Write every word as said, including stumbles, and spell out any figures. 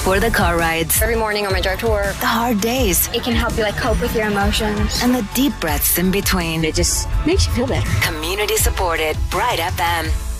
for the car rides, Every morning on my drive to work, the hard days, it can help you like cope with your emotions. and the deep breaths in between. It just makes you feel better. Community supported Bright F M.